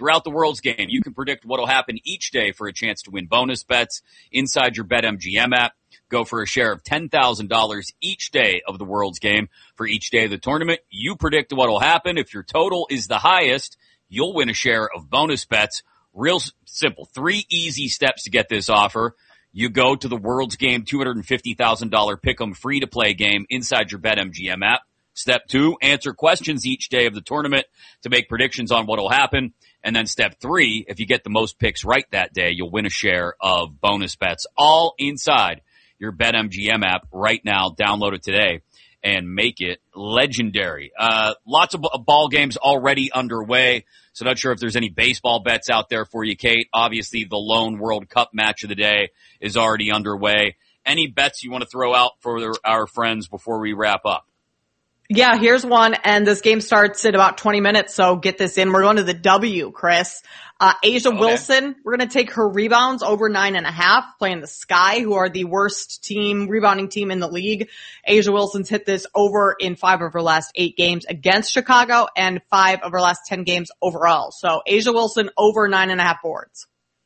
Throughout the World's Game, you can predict what will happen each day for a chance to win bonus bets inside your BetMGM app. Go for a share of $10,000 each day of the World's Game. For each day of the tournament, you predict what will happen. If your total is the highest, you'll win a share of bonus bets. Real simple. 3 easy steps to get this offer. You go to the World's Game $250,000 Pick'em free-to-play game inside your BetMGM app. Step 2, answer questions each day of the tournament to make predictions on what will happen. And then step 3, if you get the most picks right that day, you'll win a share of bonus bets, all inside your BetMGM app right now. Download it today and make it legendary. Lots of ball games already underway, so not sure if there's any baseball bets out there for you, Kate. Obviously, the lone World Cup match of the day is already underway. Any bets you want to throw out for our friends before we wrap up? Yeah, here's one, and this game starts in about 20 minutes, so get this in. We're going to the W, Chris. A'ja Wilson, we're going to take her rebounds over 9.5, playing the Sky, who are the worst rebounding team in the league. A'ja Wilson's hit this over in 5 of her last 8 games against Chicago and 5 of her last 10 games overall. So A'ja Wilson over 9.5 boards.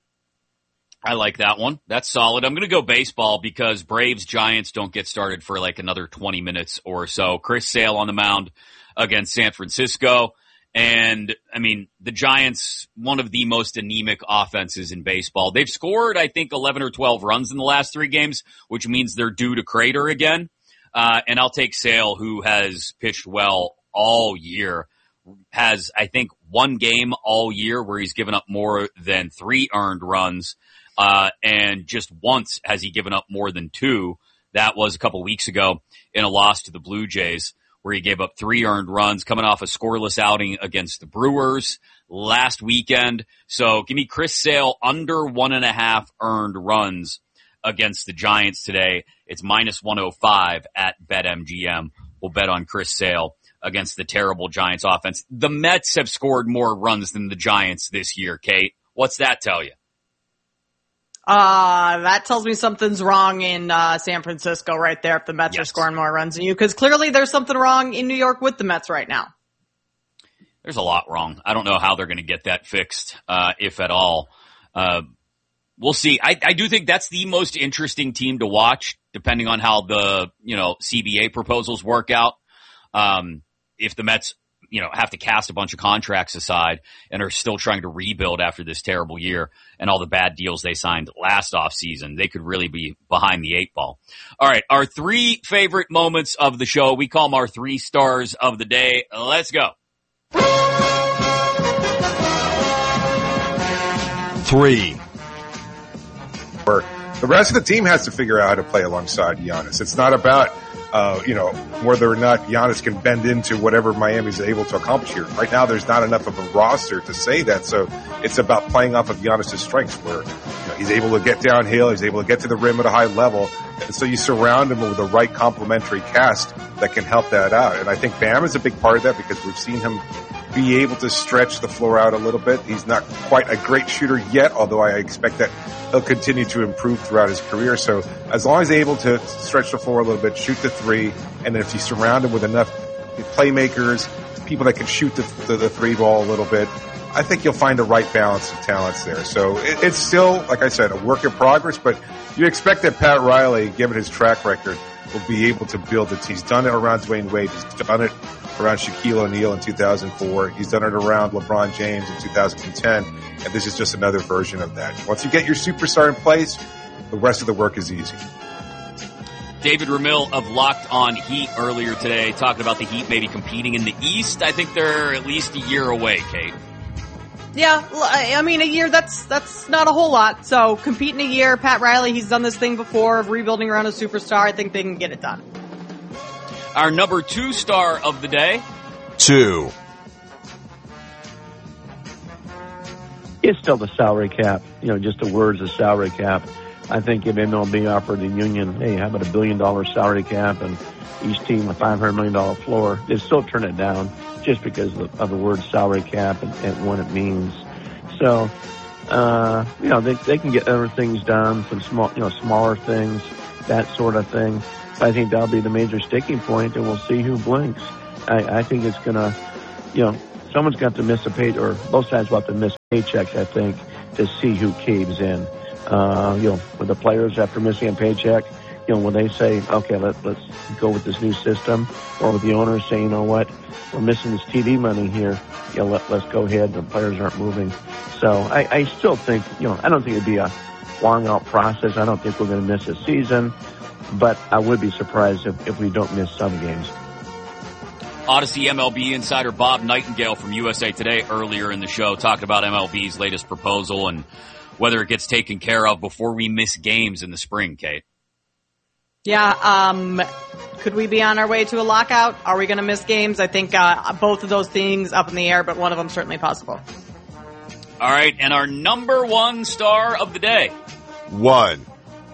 I like that one. That's solid. I'm going to go baseball because Braves-Giants don't get started for like another 20 minutes or so. Chris Sale on the mound against San Francisco. And, I mean, the Giants, one of the most anemic offenses in baseball. They've scored, I think, 11 or 12 runs in the last 3 games, which means they're due to crater again. And I'll take Sale, who has pitched well all year. Has, I think, 1 game all year where he's given up more than 3 earned runs. And just once has he given up more than 2. That was a couple weeks ago in a loss to the Blue Jays where he gave up 3 earned runs coming off a scoreless outing against the Brewers last weekend. So give me Chris Sale under 1.5 earned runs against the Giants today. It's minus 105 at BetMGM. We'll bet on Chris Sale against the terrible Giants offense. The Mets have scored more runs than the Giants this year, Kate. What's that tell you? That tells me something's wrong in San Francisco right there if the Mets are scoring more runs than you, because clearly there's something wrong in New York with the Mets right now. There's a lot wrong. I don't know how they're going to get that fixed, if at all. We'll see. I do think that's the most interesting team to watch, depending on how the, CBA proposals work out. If the Mets, have to cast a bunch of contracts aside and are still trying to rebuild after this terrible year and all the bad deals they signed last offseason, they could really be behind the 8 ball. All right, our 3 favorite moments of the show. We call them our 3 stars of the day. Let's go. 3. The rest of the team has to figure out how to play alongside Giannis. It's not about, whether or not Giannis can bend into whatever Miami's able to accomplish here. Right now, there's not enough of a roster to say that. So it's about playing off of Giannis' strengths where he's able to get downhill. He's able to get to the rim at a high level. And so you surround him with the right complementary cast that can help that out. And I think Bam is a big part of that because we've seen him be able to stretch the floor out a little bit. He's not quite a great shooter yet, although I expect that he'll continue to improve throughout his career. So as long as he's able to stretch the floor a little bit, shoot the 3, and then if you surround him with enough playmakers, people that can shoot the 3 ball a little bit, I think you'll find the right balance of talents there. So it's still, like I said, a work in progress, but you expect that Pat Riley, given his track record, will be able to build it. He's done it around Dwayne Wade. He's done it around Shaquille O'Neal in 2004. He's done it around LeBron James in 2010. And this is just another version of that. Once you get your superstar in place, the rest of the work is easy. David Ramil of Locked On Heat earlier today talking about the Heat maybe competing in the East. I think they're at least a year away, Kate. Yeah, I mean, a year, that's not a whole lot. So compete in a year. Pat Riley, he's done this thing before of rebuilding around a superstar. I think they can get it done. Our number 2 star of the day. 2. It's still the salary cap. Just the words of salary cap. I think if MLB offered the union, hey, how about $1 billion salary cap and each team a $500 million floor, they'd still turn it down just because of the word salary cap and what it means. So, they can get other things done, some smaller things, that sort of thing. But I think that'll be the major sticking point, and we'll see who blinks. I think it's gonna, someone's got to miss a pay, or both sides will have to miss paychecks, I think, to see who caves in. With the players after missing a paycheck, when they say, okay, let's go with this new system, or with the owners saying, you know what, we're missing this TV money here, let's go ahead, the players aren't moving. So I still think, I don't think it'd be a long out process. I don't think we're going to miss a season, but I would be surprised if we don't miss some games. Odyssey MLB insider Bob Nightingale from USA Today earlier in the show talked about MLB's latest proposal and whether it gets taken care of before we miss games in the spring, Kate. Yeah, could we be on our way to a lockout? Are we going to miss games? I think both of those things up in the air, but one of them certainly possible. All right, and our number one star of the day. 1.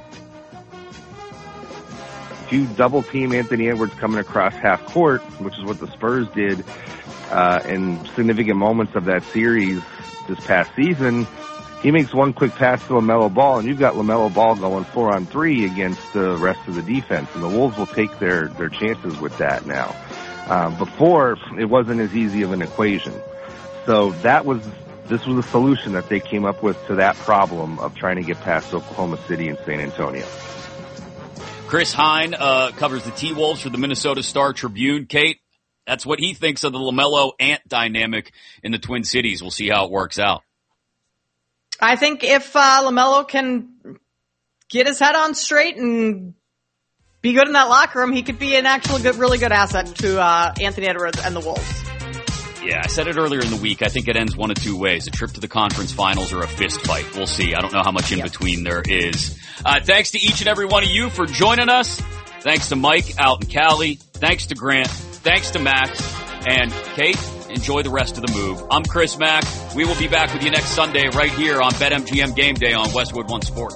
If you double team Anthony Edwards coming across half court, which is what the Spurs did in significant moments of that series this past season, he makes one quick pass to LaMelo Ball, and you've got LaMelo Ball going 4-on-3 against the rest of the defense, and the Wolves will take their chances with that now. Before, it wasn't as easy of an equation. So this was a solution that they came up with to that problem of trying to get past Oklahoma City and San Antonio. Chris Hine covers the T-Wolves for the Minnesota Star-Tribune. Kate, that's what he thinks of the LaMelo-Ant dynamic in the Twin Cities. We'll see how it works out. I think if LaMelo can get his head on straight and be good in that locker room, he could be an actual really good asset to Anthony Edwards and the Wolves. Yeah, I said it earlier in the week. I think it ends one of two ways, a trip to the conference finals or a fist fight. We'll see. I don't know how much in between there is. Thanks to each and every one of you for joining us. Thanks to Mike out in Cali. Thanks to Grant. Thanks to Max. And Kate, enjoy the rest of the move. I'm Chris Mack. We will be back with you next Sunday right here on BetMGM Game Day on Westwood One Sports.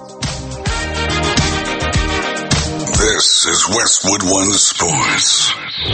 This is Westwood One Sports.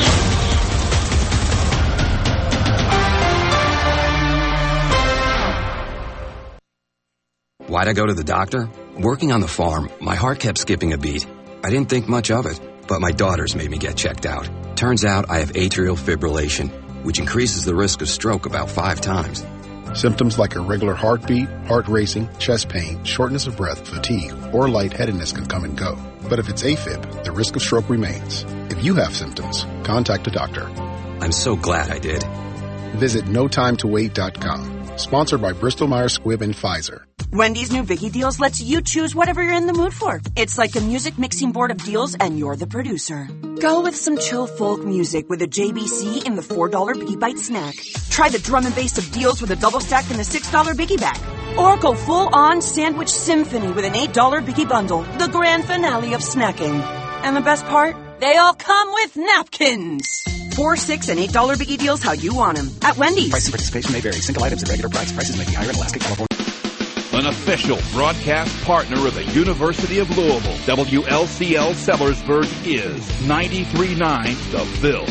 Why'd I go to the doctor? Working on the farm, my heart kept skipping a beat. I didn't think much of it, but my daughters made me get checked out. Turns out I have atrial fibrillation, which increases the risk of stroke about 5 times. Symptoms like irregular heartbeat, heart racing, chest pain, shortness of breath, fatigue, or lightheadedness can come and go. But if it's AFib, the risk of stroke remains. If you have symptoms, contact a doctor. I'm so glad I did. Visit NoTimeToWait.com. Sponsored by Bristol-Myers Squibb and Pfizer. Wendy's new Vicky Deals lets you choose whatever you're in the mood for. It's like a music mixing board of deals, and you're the producer. Go with some chill folk music with a JBC in the $4 Biggie Bite snack. Try the drum and bass of deals with a double stack in the $6 Biggie Bag. Or go full-on sandwich symphony with an $8 Biggie Bundle, the grand finale of snacking. And the best part? They all come with napkins. $4, $6, and $8 Biggie Deals how you want them. At Wendy's. Price and participation may vary. Single items at regular price. Prices may be higher in Alaska, California. An official broadcast partner of the University of Louisville, WLCL Sellersburg is 93.9 The Ville.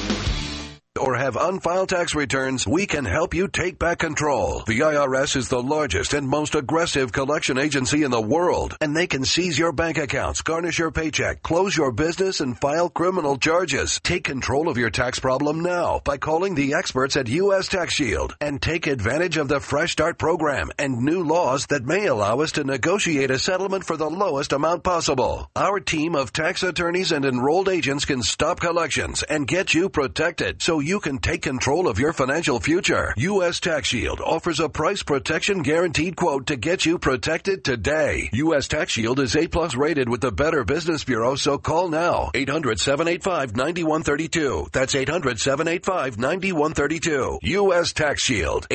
Or have unfiled tax returns, we can help you take back control. The IRS is the largest and most aggressive collection agency in the world, and they can seize your bank accounts, garnish your paycheck, close your business, and file criminal charges. Take control of your tax problem now by calling the experts at U.S. Tax Shield and take advantage of the Fresh Start program and new laws that may allow us to negotiate a settlement for the lowest amount possible. Our team of tax attorneys and enrolled agents can stop collections and get you protected so you can take control of your financial future. U.S. Tax Shield offers a price protection guaranteed quote to get you protected today. U.S. Tax Shield is A+ rated with the Better Business Bureau, so call now. 800-785-9132. That's 800-785-9132. U.S. Tax Shield.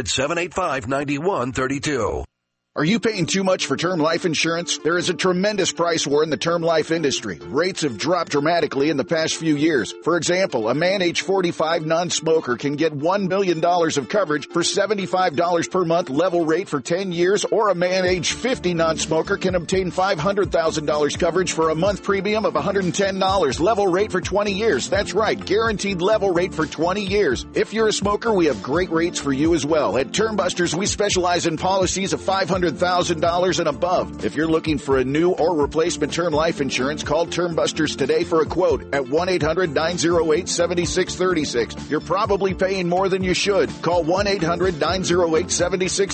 800-785-9132. Are you paying too much for term life insurance? There is a tremendous price war in the term life industry. Rates have dropped dramatically in the past few years. For example, a man age 45 non-smoker can get $1 million of coverage for $75 per month level rate for 10 years, or a man age 50 non-smoker can obtain $500,000 coverage for a month premium of $110 level rate for 20 years. That's right, guaranteed level rate for 20 years. If you're a smoker, we have great rates for you as well. At Term Busters, we specialize in policies of $500 $100,000 and above. If you're looking for a new or replacement term life insurance, call Term Busters today for a quote at 1-800-908-7636. You're probably paying more than you should. Call 1-800-908-7636.